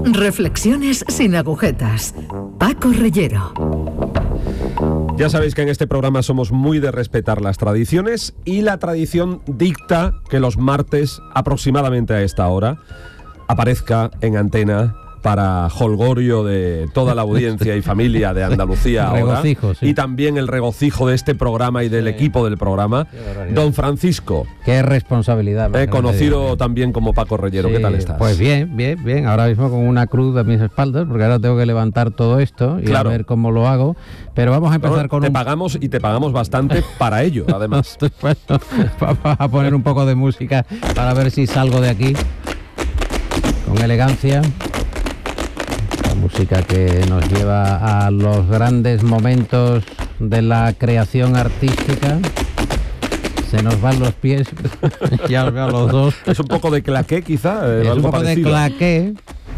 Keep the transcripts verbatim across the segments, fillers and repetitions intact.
Reflexiones sin agujetas. Paco Reyero. Ya sabéis que en este programa somos muy de respetar las tradiciones y la tradición dicta que los martes, aproximadamente a esta hora, aparezca en antena para jolgorio de toda la audiencia y familia de Andalucía ahora, regocijo, sí. Y también el regocijo de este programa y del sí. equipo del programa, don Francisco. Qué responsabilidad. Eh, conocido también como Paco Reyero. Sí, ¿qué tal estás? Pues bien, bien, bien. Ahora mismo con una cruz a mis espaldas, porque ahora tengo que levantar todo esto y claro. a ver cómo lo hago. Pero vamos a empezar bueno, con te un... pagamos y te pagamos bastante para ello, además. Bueno, vamos a poner un poco de música para ver si salgo de aquí con elegancia. Música que nos lleva a los grandes momentos de la creación artística. Se nos van los pies, ya os veo los dos. Es un poco de claqué, quizá. Eh, es algo un poco parecido. de claqué.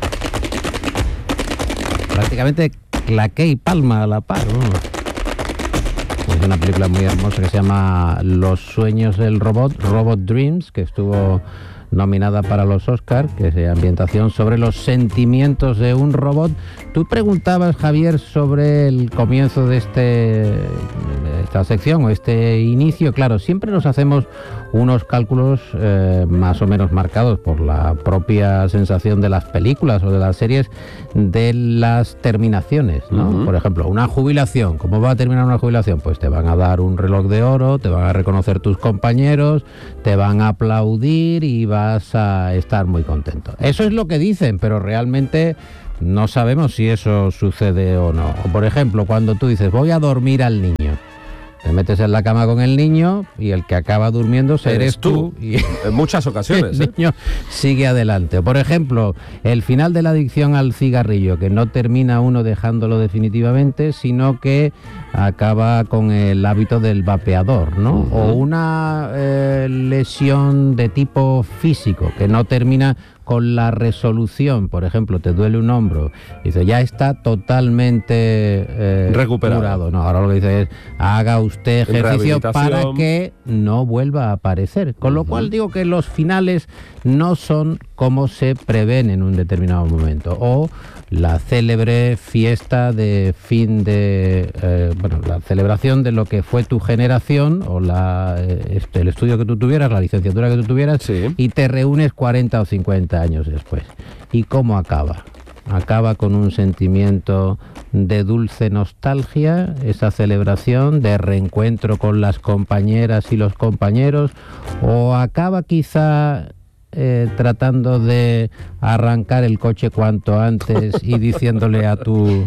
Prácticamente claqué y palma a la par, ¿no? Es una película muy hermosa que se llama Los sueños del robot, Robot Dreams, que estuvo nominada para los Oscar, que es de ambientación sobre los sentimientos de un robot. Tú preguntabas, Javier, sobre el comienzo de este esta sección o este inicio. Claro, siempre nos hacemos unos cálculos eh, más o menos marcados por la propia sensación de las películas o de las series de las terminaciones, ¿no? Uh-huh. Por ejemplo, una jubilación. ¿Cómo va a terminar una jubilación? Pues te van a dar un reloj de oro, te van a reconocer tus compañeros, te van a aplaudir y vas a estar muy contento. Eso es lo que dicen, pero realmente no sabemos si eso sucede o no. O por ejemplo, cuando tú dices, voy a dormir al niño, te metes en la cama con el niño y el que acaba durmiendo eres, eres tú. tú. Y en muchas ocasiones. El ¿eh? niño sigue adelante. O por ejemplo, el final de la adicción al cigarrillo, que no termina uno dejándolo definitivamente, sino que acaba con el hábito del vapeador, ¿no? Uh-huh. O una eh, lesión de tipo físico, que no termina con la resolución. Por ejemplo, te duele un hombro y dice, ya está totalmente eh, recuperado. Curado. No, ahora lo que dice es, haga usted ejercicio para que no vuelva a aparecer. Con lo uh-huh. cual digo que los finales no son como se prevén en un determinado momento. O la célebre fiesta de fin de... Eh, bueno, la celebración de lo que fue tu generación o la, este, el estudio que tú tuvieras, la licenciatura que tú tuvieras, sí. y te reúnes cuarenta o cincuenta años después. ¿Y cómo acaba? Acaba con un sentimiento de dulce nostalgia, esa celebración de reencuentro con las compañeras y los compañeros, o acaba quizá eh, tratando de arrancar el coche cuanto antes y diciéndole a tu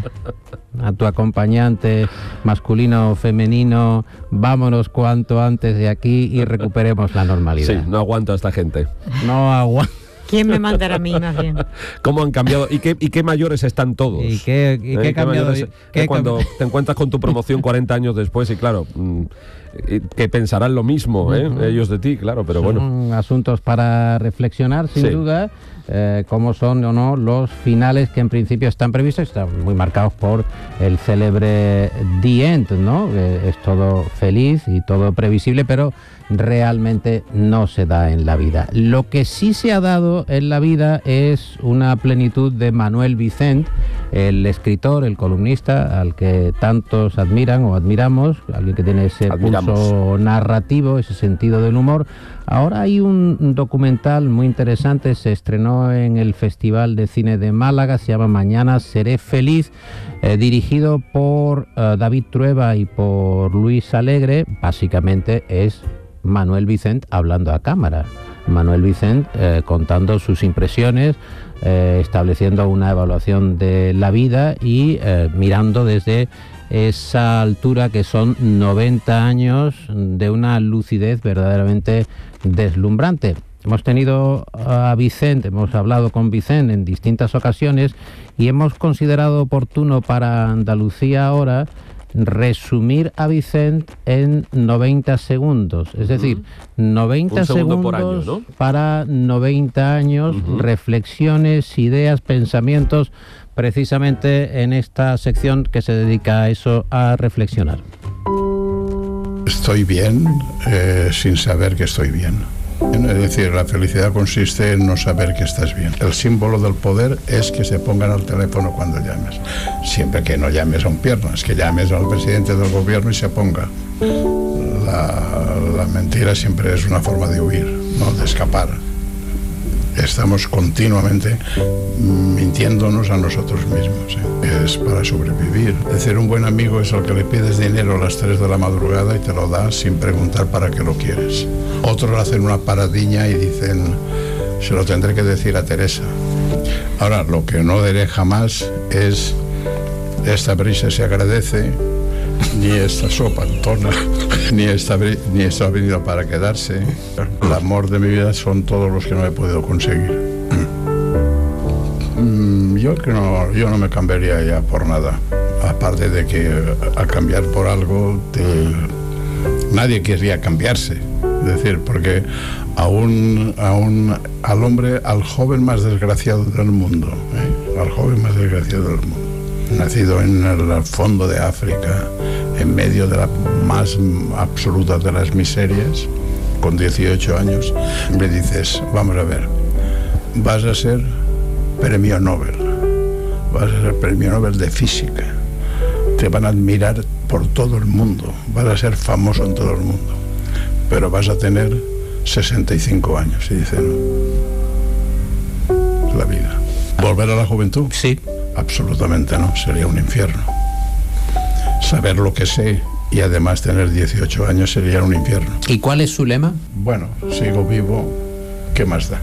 a tu acompañante masculino o femenino, vámonos cuanto antes de aquí y recuperemos la normalidad. Sí, no aguanto a esta gente. No aguanto. ¿Quién me mandará a mí, más bien? ¿Cómo han cambiado? ¿Y qué, y qué mayores están todos? ¿Y qué, y qué, ¿Eh? cambiado? Mayores, ¿Qué cuando cam... te encuentras con tu promoción cuarenta años después y claro, mmm, que pensarán lo mismo, ¿eh? Uh-huh. Ellos de ti, claro, pero son bueno. Asuntos para reflexionar, sin sí. duda, eh, cómo son o no los finales que en principio están previstos, están muy marcados por el célebre The End, ¿no? Eh, es todo feliz y todo previsible, pero realmente no se da en la vida. Lo que sí se ha dado en la vida es una plenitud de Manuel Vicent, el escritor, el columnista, al que tantos admiran o admiramos, alguien que tiene ese Admiramos. pulso narrativo, ese sentido del humor. Ahora hay un documental muy interesante, se estrenó en el Festival de Cine de Málaga, se llama Mañana seré feliz, eh, dirigido por uh, David Trueba y por Luis Alegre. Básicamente es Manuel Vicent hablando a cámara. Manuel Vicent eh, contando sus impresiones, eh, estableciendo una evaluación de la vida y eh, mirando desde esa altura que son noventa años de una lucidez verdaderamente deslumbrante. Hemos tenido a Vicent, hemos hablado con Vicent en distintas ocasiones y hemos considerado oportuno para Andalucía ahora resumir a Vicent en noventa segundos, es decir, uh-huh. noventa segundos por año, ¿no? Para noventa años, uh-huh. reflexiones, ideas, pensamientos, precisamente en esta sección que se dedica a eso, a reflexionar. Estoy bien, eh, sin saber que estoy bien. Es decir, la felicidad consiste en no saber que estás bien. El símbolo del poder es que se pongan al teléfono cuando llames. Siempre que no llames a un piernas, que llames al presidente del gobierno y se ponga. La, la mentira siempre es una forma de huir, ¿no? De escapar. Estamos continuamente mintiéndonos a nosotros mismos, ¿eh? Es para sobrevivir. Es decir, un buen amigo es el que le pides dinero a las tres de la madrugada y te lo da sin preguntar para qué lo quieres. Otros hacen una paradiña y dicen, se lo tendré que decir a Teresa. Ahora, lo que no diré jamás es, esta brisa se agradece, ni esta sopa entona, ni esta, ni esta ha venido para quedarse. El amor de mi vida son todos los que no he podido conseguir. Yo que no, yo no me cambiaría ya por nada. Aparte de que a cambiar por algo, te, nadie querría cambiarse. Es decir, porque aún, aún al hombre, al joven más desgraciado del mundo, ¿eh? al joven más desgraciado del mundo, nacido en el fondo de África, en medio de la más absoluta de las miserias, con dieciocho años, me dices, vamos a ver, vas a ser premio Nobel, vas a ser premio Nobel de física, te van a admirar por todo el mundo, vas a ser famoso en todo el mundo, pero vas a tener sesenta y cinco años, y dicen, la vida. ¿Volver a la juventud? Sí. Absolutamente no, sería un infierno. Saber lo que sé y además tener dieciocho años sería un infierno. ¿Y cuál es su lema? Bueno, sigo vivo, ¿qué más da?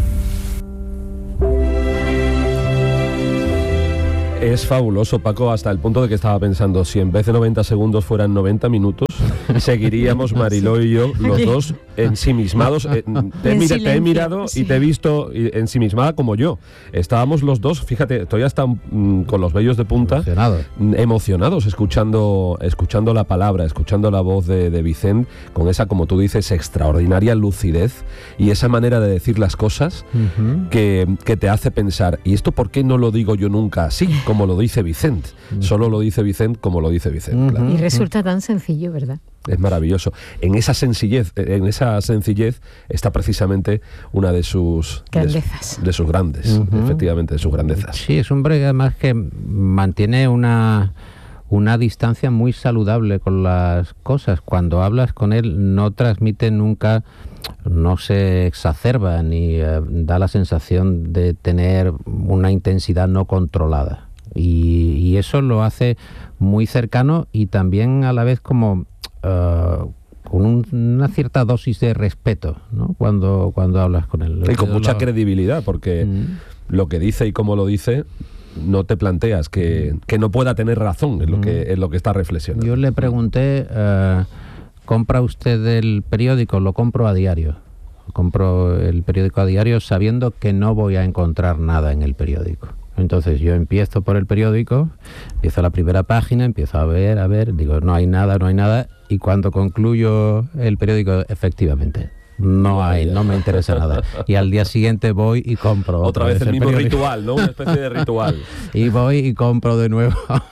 Es fabuloso, Paco, hasta el punto de que estaba pensando, si en vez de noventa segundos fueran noventa minutos, seguiríamos Mariló y yo, los dos, ensimismados. Eh, te, he En mira, te he silencio, mirado sí. y te he visto ensimismada como yo. Estábamos los dos, fíjate, estoy hasta mm, con los vellos de punta, Emocionado. mm, emocionados, escuchando, escuchando la palabra, escuchando la voz de, de Vicent, con esa, como tú dices, extraordinaria lucidez y esa manera de decir las cosas Uh-huh. que, que te hace pensar, ¿y esto por qué no lo digo yo nunca así? Como lo dice Vicent. Solo lo dice Vicent como lo dice Vicent. Uh-huh. Claro. Y resulta tan sencillo, ¿verdad? Es maravilloso. En esa sencillez, en esa sencillez está precisamente una de sus Grandezas. De, de sus grandes, Uh-huh. efectivamente, de sus grandezas. Sí, es un hombre además que mantiene una, una distancia muy saludable con las cosas. Cuando hablas con él no transmite nunca, no se exacerba ni eh, da la sensación de tener una intensidad no controlada. Y, y eso lo hace muy cercano y también a la vez como uh, con un, una cierta dosis de respeto, ¿no? Cuando, cuando hablas con él. Y con mucha Lo- credibilidad, porque Mm. lo que dice y cómo lo dice, no te planteas que, que no pueda tener razón en lo que, en lo que está reflexionando. Yo le pregunté, eh, ¿compra usted el periódico? Lo compro a diario. Compro el periódico a diario sabiendo que no voy a encontrar nada en el periódico. Entonces yo empiezo por el periódico, empiezo la primera página, empiezo a ver, a ver, digo, no hay nada, no hay nada, y cuando concluyo el periódico, efectivamente, no hay, no me interesa nada. Y al día siguiente voy y compro Otra vez el mismo periódico. ritual, ¿no? Una especie de ritual. Y voy y compro de nuevo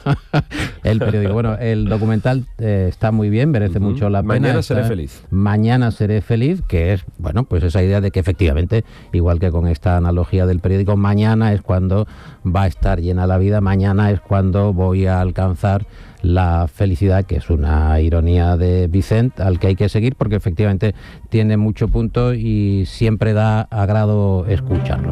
el periódico. Bueno, el documental eh, está muy bien, merece Ujú. mucho la pena. Mañana Está- seré feliz. Mañana seré feliz, que es, bueno, pues esa idea de que efectivamente, igual que con esta analogía del periódico, mañana es cuando va a estar llena la vida, mañana es cuando voy a alcanzar la felicidad, que es una ironía de Vicent, al que hay que seguir porque efectivamente tiene mucho punto y siempre da agrado escucharlo.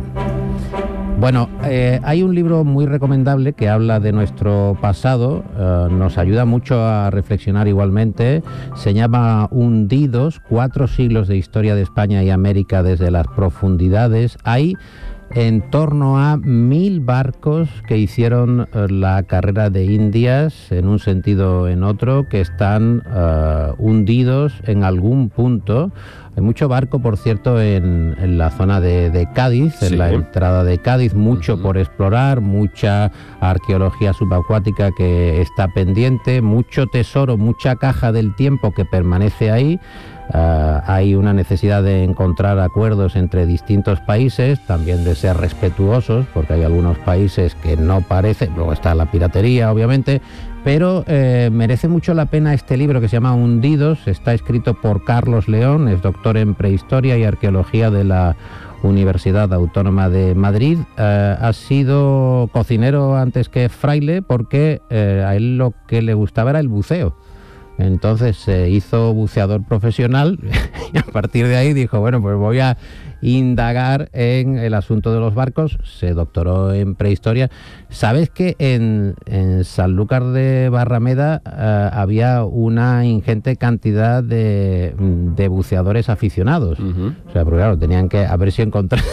Bueno, eh, hay un libro muy recomendable que habla de nuestro pasado, eh, nos ayuda mucho a reflexionar igualmente, se llama Hundidos, cuatro siglos de historia de España y América desde las profundidades. Hay en torno a mil barcos que hicieron eh, la carrera de Indias en un sentido o en otro, que están eh, hundidos en algún punto. Hay mucho barco, por cierto, en, en la zona de, de Cádiz, Sí. en la entrada de Cádiz, mucho Ujú. por explorar, mucha arqueología subacuática que está pendiente, mucho tesoro, mucha caja del tiempo que permanece ahí. Uh, hay una necesidad de encontrar acuerdos entre distintos países, también de ser respetuosos, porque hay algunos países que no parece, luego está la piratería, obviamente, pero eh, merece mucho la pena este libro que se llama Hundidos. Está escrito por Carlos León, es doctor en prehistoria y arqueología de la Universidad Autónoma de Madrid. Eh, ha sido cocinero antes que fraile, porque eh, a él lo que le gustaba era el buceo. Entonces se hizo buceador profesional y a partir de ahí dijo, bueno, pues voy a indagar en el asunto de los barcos. Se doctoró en prehistoria. ¿Sabes que en, en Sanlúcar de Barrameda uh, había una ingente cantidad de, de buceadores aficionados? Uh-huh. O sea, porque claro, tenían que a ver si encontraban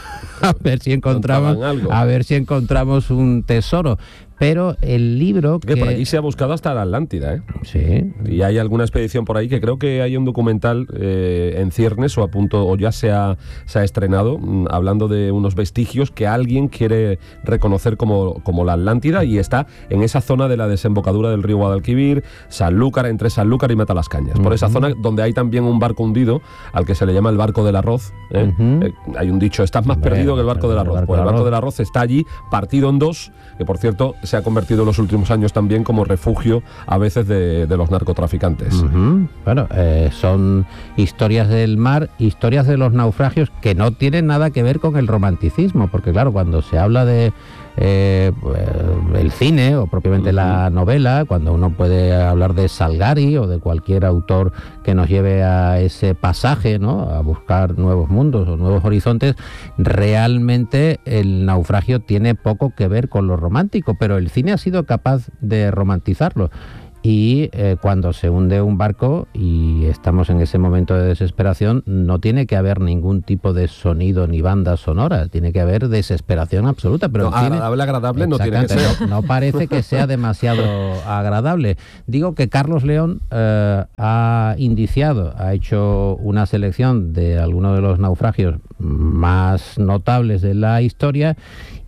a ver si encontramos a ver si encontramos un tesoro. Pero el libro que... que por allí se ha buscado hasta la Atlántida, ¿eh? Sí. Y hay alguna expedición por ahí que creo que hay un documental eh, en ciernes o a punto, o ya se ha, se ha estrenado, mmm, hablando de unos vestigios que alguien quiere reconocer como, como la Atlántida, y está en esa zona de la desembocadura del río Guadalquivir, Sanlúcar, entre Sanlúcar y Matalascañas. Uh-huh. Por esa zona donde hay también un barco hundido, al que se le llama el barco del arroz. ¿eh? Uh-huh. Eh, hay un dicho, estás más Hombre, perdido que el barco del arroz. Barco pues el barco del arroz está allí, partido en dos, que por cierto se ha convertido en los últimos años también como refugio a veces de, de los narcotraficantes. Uh-huh. Bueno, eh, son historias del mar, historias de los naufragios que no tienen nada que ver con el romanticismo, porque claro, cuando se habla de eh, el cine o propiamente uh-huh. la novela, cuando uno puede hablar de Salgari o de cualquier autor que nos lleve a ese pasaje, ¿no?, a buscar nuevos mundos o nuevos horizontes, realmente el naufragio tiene poco que ver con lo romántico, pero el cine ha sido capaz de romantizarlo. Y eh, cuando se hunde un barco y estamos en ese momento de desesperación, no tiene que haber ningún tipo de sonido ni banda sonora, tiene que haber desesperación absoluta. Pero no, agradable, agradable no tiene que ser. No, no parece que sea demasiado agradable. Digo que Carlos León eh, ha indiciado, ha hecho una selección de algunos de los naufragios más notables de la historia,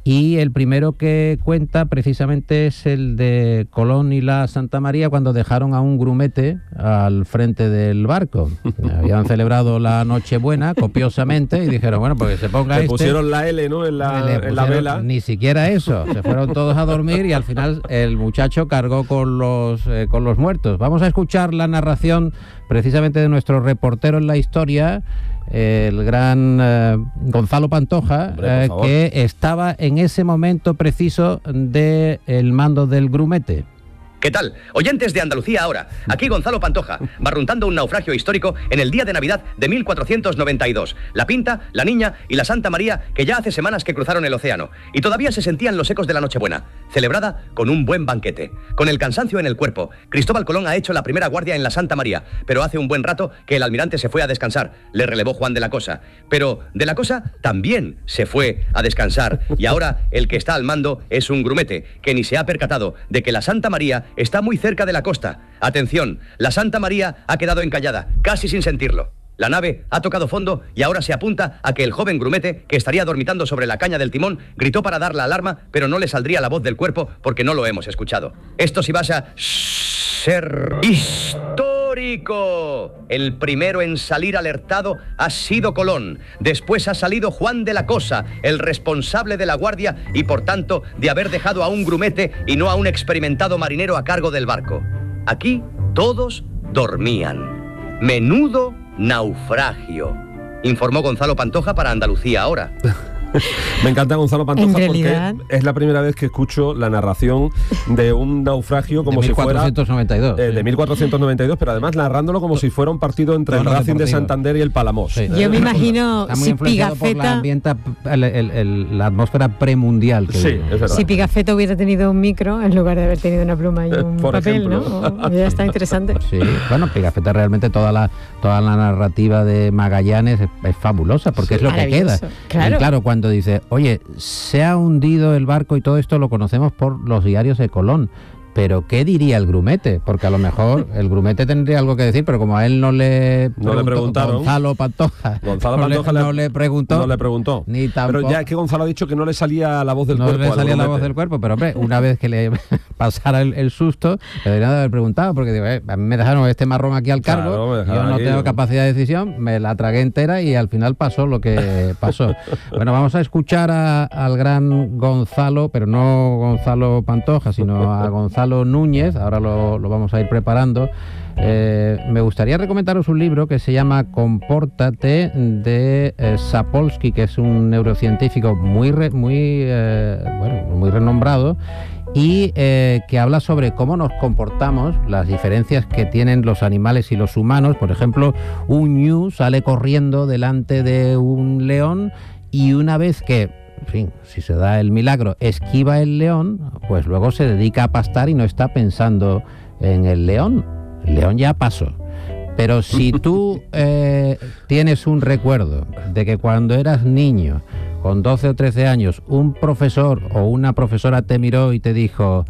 y el primero que cuenta precisamente es el de Colón y la Santa María, cuando dejaron a un grumete al frente del barco. Habían celebrado la Nochebuena copiosamente y dijeron, bueno, pues se ponga Le este. pusieron la L, ¿no?, en la, en la vela. Ni siquiera eso. Se fueron todos a dormir y al final el muchacho cargó con los, eh, con los muertos. Vamos a escuchar la narración precisamente de nuestro reportero en la historia, el gran eh, Gonzalo Pantoja, Hombre, eh, que estaba en ese momento preciso del mando del grumete. ¿Qué tal? Oyentes de Andalucía ahora. Aquí Gonzalo Pantoja, barruntando un naufragio histórico en el día de Navidad de mil cuatrocientos noventa y dos. La Pinta, la Niña y la Santa María, que ya hace semanas que cruzaron el océano y todavía se sentían los ecos de la Nochebuena, celebrada con un buen banquete. Con el cansancio en el cuerpo, Cristóbal Colón ha hecho la primera guardia en la Santa María, pero hace un buen rato que el almirante se fue a descansar. Le relevó Juan de la Cosa. Pero de la Cosa también se fue a descansar, y ahora el que está al mando es un grumete que ni se ha percatado de que la Santa María está muy cerca de la costa. Atención, la Santa María ha quedado encallada, casi sin sentirlo. La nave ha tocado fondo y ahora se apunta a que el joven grumete, que estaría dormitando sobre la caña del timón, gritó para dar la alarma, pero no le saldría la voz del cuerpo porque no lo hemos escuchado. Esto sí va a ser histórico. El primero en salir alertado ha sido Colón. Después ha salido Juan de la Cosa, el responsable de la guardia y por tanto de haber dejado a un grumete y no a un experimentado marinero a cargo del barco. Aquí todos dormían. Menudo naufragio, informó Gonzalo Pantoja para Andalucía ahora. Me encanta Gonzalo Pantoja realidad... porque es la primera vez que escucho la narración de un naufragio como de si fuera mil cuatrocientos noventa y dos, eh, sí. de mil cuatrocientos noventa y dos, pero además narrándolo como si fuera un partido entre no, el Racing deportivo de Santander y el Palamós. Sí. Yo me imagino si Pigafetta, ambienta, el, el, el, la atmósfera premundial. Que sí, es verdad. Si Pigafetta hubiera tenido un micro en lugar de haber tenido una pluma y un Por papel, ejemplo. ¿no? Ya está interesante. Sí, bueno, Pigafetta realmente toda la toda la narrativa de Magallanes es, es fabulosa porque sí, es lo que queda. Claro. Y claro, cuando dice, oye, se ha hundido el barco y todo esto lo conocemos por los diarios de Colón. Pero ¿qué diría el grumete? Porque a lo mejor el grumete tendría algo que decir, pero como a él no le, no le preguntaron, Gonzalo Pantoja, Gonzalo no, Pantoja le, le, no le preguntó, no le preguntó. Ni tampoco, pero ya es que Gonzalo ha dicho que no le salía la voz del no cuerpo. No le salía la voz del cuerpo, pero hombre, una vez que le pasara el, el susto, le deberían de haber preguntado, porque digo, eh, a mí me dejaron este marrón aquí al cargo, Claro, yo no aquí, tengo ¿no? capacidad de decisión, me la tragué entera y al final pasó lo que pasó. Bueno, vamos a escuchar a, al gran Gonzalo, pero no Gonzalo Pantoja, sino a Gonzalo Núñez, ahora lo, lo vamos a ir preparando. Eh, me gustaría recomendaros un libro que se llama Compórtate, de eh, Sapolsky, que es un neurocientífico muy, re, muy, eh, bueno, muy renombrado, y eh, que habla sobre cómo nos comportamos, las diferencias que tienen los animales y los humanos. Por ejemplo, un ñu sale corriendo delante de un león y una vez que, en fin, si se da el milagro, esquiva el león, pues luego se dedica a pastar y no está pensando en el león. El león ya pasó. Pero si tú eh, tienes un recuerdo de que cuando eras niño, con doce o trece años, un profesor o una profesora te miró y te dijo,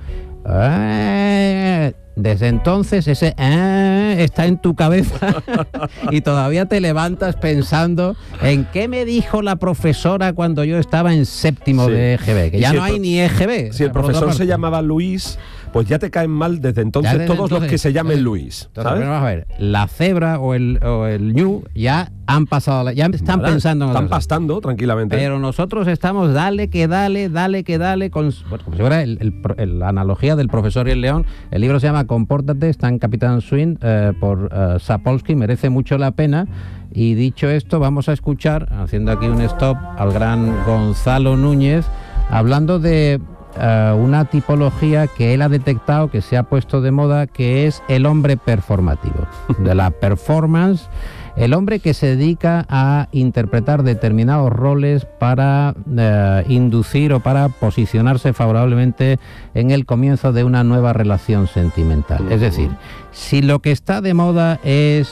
eh, desde entonces ese eh, está en tu cabeza y todavía te levantas pensando en qué me dijo la profesora cuando yo estaba en séptimo sí. de E G B, que ya no hay ni E G B. Si el profesor se llamaba Luis, pues ya te caen mal desde entonces desde todos entonces, los que se llamen eh, Luis, ¿sabes? Entonces, vamos a ver, la cebra o el, o el ñu ya han pasado, ya están ¿verdad? pensando en están otras pastando cosas. Tranquilamente. Pero nosotros estamos dale que dale, dale que dale, con, bueno, como si fuera el, el, el, la analogía del profesor y el león. El libro se llama Compórtate, está en Capitán Swing eh, por eh, Sapolsky, merece mucho la pena. Y dicho esto, vamos a escuchar, haciendo aquí un stop, al gran Gonzalo Núñez, hablando de Uh, una tipología que él ha detectado, que se ha puesto de moda, que es el hombre performativo, de la performance, el hombre que se dedica a interpretar determinados roles para uh, inducir o para posicionarse favorablemente en el comienzo de una nueva relación sentimental. Uh-huh. Es decir, si lo que está de moda es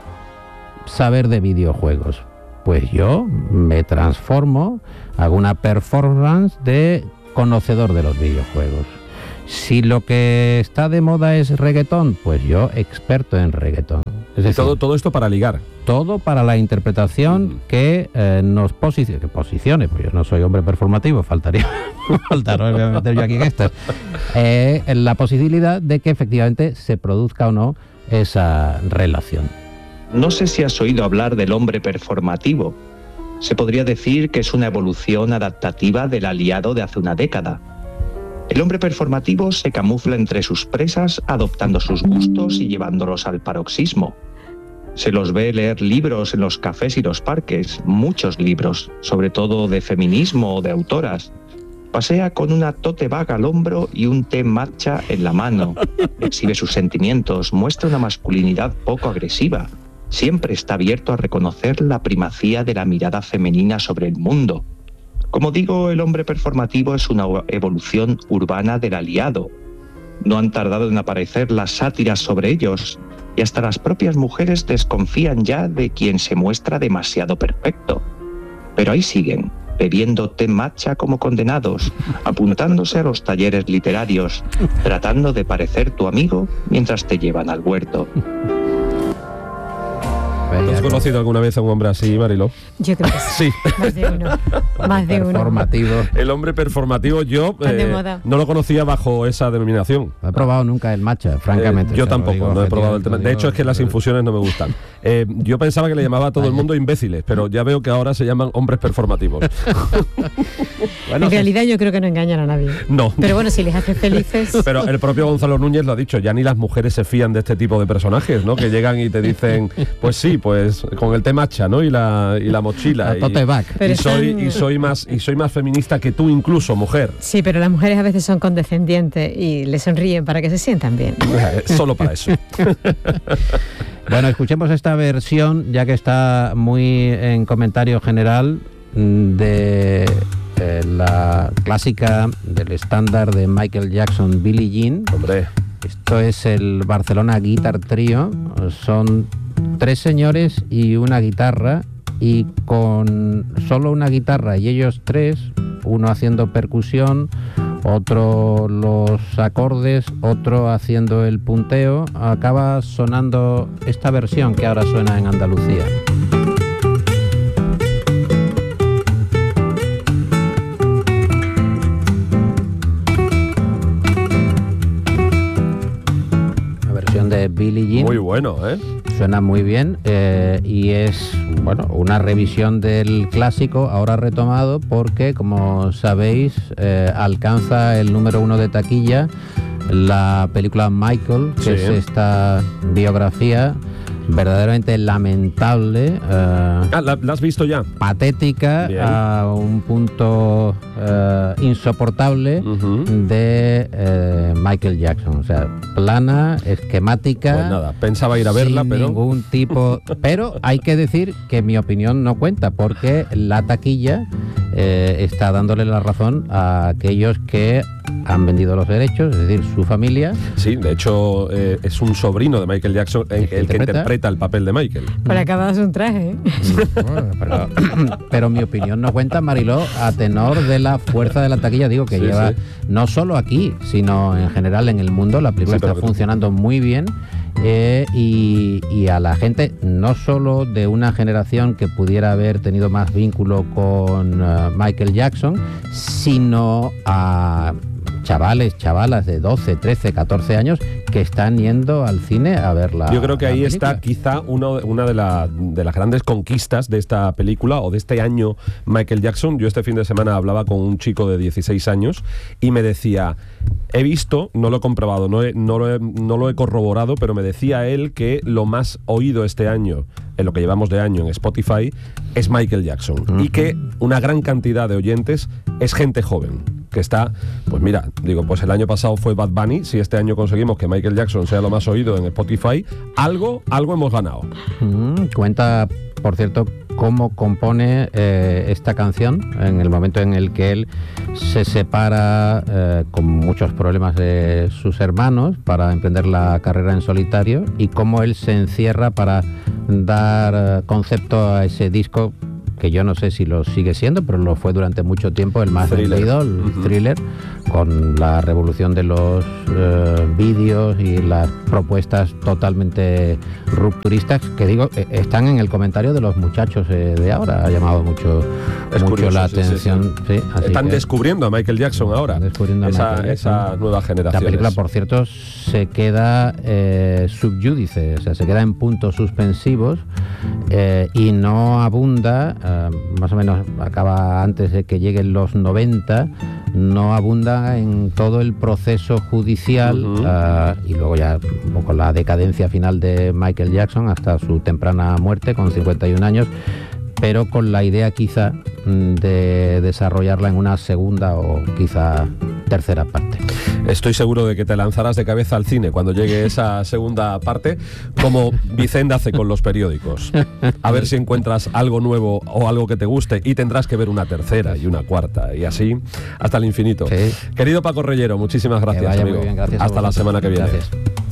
saber de videojuegos, pues yo me transformo, hago una performance de conocedor de los videojuegos. Si lo que está de moda es reggaetón, pues yo experto en reggaetón. Es decir, todo, todo esto para ligar. Todo para la interpretación mm. que eh, nos posicione, que posicione, pues yo no soy hombre performativo, faltaría, faltaría voy a meter yo aquí en estas. Eh, la posibilidad de que efectivamente se produzca o no esa relación. No sé si has oído hablar del hombre performativo. Se podría decir que es una evolución adaptativa del aliado de hace una década. El hombre performativo se camufla entre sus presas, adoptando sus gustos y llevándolos al paroxismo. Se los ve leer libros en los cafés y los parques, muchos libros, sobre todo de feminismo o de autoras. Pasea con una tote bag al hombro y un té matcha en la mano. Exhibe sus sentimientos, muestra una masculinidad poco agresiva. Siempre está abierto a reconocer la primacía de la mirada femenina sobre el mundo. Como digo, el hombre performativo es una evolución urbana del aliado. No han tardado en aparecer las sátiras sobre ellos, y hasta las propias mujeres desconfían ya de quien se muestra demasiado perfecto. Pero ahí siguen, bebiendo té matcha como condenados, apuntándose a los talleres literarios, tratando de parecer tu amigo mientras te llevan al huerto. ¿Has conocido alguna vez a un hombre así, Mariló? Yo creo que sí. sí. Más de uno. Más de performativo. uno. El hombre performativo, yo eh, no lo conocía bajo esa denominación. No he probado nunca el matcha, francamente. Eh, yo tampoco, no he probado el tema. De hecho, es que las infusiones no me gustan. Eh, yo pensaba que le llamaba a todo el mundo imbéciles, pero ya veo que ahora se llaman hombres performativos. Bueno, en realidad yo creo que no engañan a nadie. No. Pero bueno, si les hace felices... Pero el propio Gonzalo Núñez lo ha dicho, ya ni las mujeres se fían de este tipo de personajes, ¿no? Que llegan y te dicen, pues sí, pues con el té matcha, ¿no? Y la, y la mochila. La tote bag. Y, y, soy, y, soy más, y soy más feminista que tú incluso, mujer. Sí, pero las mujeres a veces son condescendientes y le sonríen para que se sientan bien. Solo para eso. Bueno, escuchemos esta versión, ya que está muy en comentario general, de eh, la clásica del estándar de Michael Jackson, Billie Jean. Hombre. Esto es el Barcelona Guitar Trio. Son tres señores y una guitarra, y con solo una guitarra y ellos tres, uno haciendo percusión, otro los acordes, otro haciendo el punteo, acaba sonando esta versión que ahora suena en Andalucía. Billie Jean. Muy bueno, ¿eh? Suena muy bien eh, y es, bueno, una revisión del clásico ahora retomado porque, como sabéis, eh, alcanza el número uno de taquilla la película Michael, que sí. es esta biografía verdaderamente lamentable, eh, ah, ¿la, ¿la has visto ya? patética, Bien. a un punto eh, insoportable Uh-huh. de eh, Michael Jackson. O sea, plana, esquemática. Pues nada, pensaba ir a verla, sin pero... ningún tipo. Pero hay que decir que mi opinión no cuenta, porque la taquilla eh, está dándole la razón a aquellos que han vendido los derechos, es decir, su familia. Sí, de hecho, eh, es un sobrino de Michael Jackson el, el que interpreta. interpreta el papel de Michael. Por acabar un traje, ¿eh? Bueno, pero, pero mi opinión no cuenta, Mariló, a tenor de la fuerza de la taquilla. Digo que Sí, lleva, sí. no solo aquí, sino en general en el mundo, la película Sí, pero está que- funcionando muy bien. Eh, y, y a la gente, no solo de una generación que pudiera haber tenido más vínculo con uh, Michael Jackson, sino a chavales, chavalas de doce, trece, catorce años que están yendo al cine a verla. Yo creo que ahí está quizá uno, una de, la, de las grandes conquistas de esta película o de este año Michael Jackson. Yo este fin de semana hablaba con un chico de dieciséis años y me decía, he visto, no lo he comprobado, no, he, no, lo he, no lo he corroborado, pero me decía él que lo más oído este año, en lo que llevamos de año en Spotify, es Michael Jackson. Uh-huh. Y que una gran cantidad de oyentes es gente joven, que está, pues mira, digo, pues el año pasado fue Bad Bunny, si este año conseguimos que Michael Jackson sea lo más oído en Spotify, algo, algo hemos ganado. Mm, cuenta, por cierto, cómo compone eh, esta canción en el momento en el que él se separa eh, con muchos problemas de sus hermanos para emprender la carrera en solitario, y cómo él se encierra para dar eh, concepto a ese disco que yo no sé si lo sigue siendo, pero lo fue durante mucho tiempo, el más vendido, el uh-huh. Thriller, con la revolución de los eh, vídeos y las propuestas totalmente rupturistas, que digo, eh, están en el comentario de los muchachos eh, de ahora, ha llamado mucho, mucho curioso, la sí, atención. Sí, sí. Sí, así están que, descubriendo a Michael Jackson ahora, descubriendo a esa, Michael Jackson. esa nueva generación. La película, por cierto, se queda eh, subyúdice, o sea, se queda en puntos suspensivos eh, y no abunda, eh, más o menos acaba antes de que lleguen los noventa, no abunda en todo el proceso judicial uh-huh. uh, y luego ya un poco la decadencia final de Michael Jackson hasta su temprana muerte con cincuenta y un años, pero con la idea quizá de desarrollarla en una segunda o quizá tercera parte. Estoy seguro de que te lanzarás de cabeza al cine cuando llegue esa segunda parte, como Vicente hace con los periódicos. A ver si encuentras algo nuevo o algo que te guste, y tendrás que ver una tercera y una cuarta, y así hasta el infinito. Sí. Querido Paco Reyero, muchísimas gracias, que vaya amigo. muy bien, gracias hasta la semana que viene. Gracias.